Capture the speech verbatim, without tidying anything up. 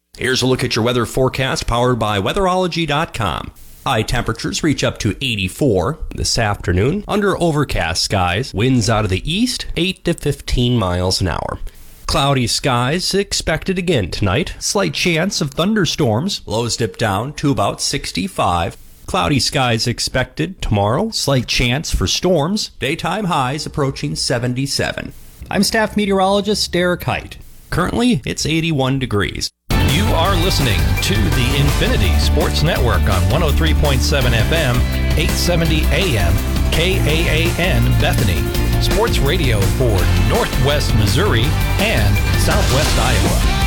Here's a look at your weather forecast powered by weatherology dot com. High temperatures reach up to eighty-four this afternoon under overcast skies. Winds out of the east, eight to fifteen miles an hour. Cloudy skies expected again tonight. Slight chance of thunderstorms. Lows dip down to about sixty-five. Cloudy skies expected tomorrow. Slight chance for storms. Daytime highs approaching seventy-seven. I'm staff meteorologist Derek Height. Currently, it's eighty-one degrees. You are listening to the Infinity Sports Network on one oh three point seven F M, eight seventy A M, K A A N Bethany. Sports radio for Northwest Missouri and Southwest Iowa.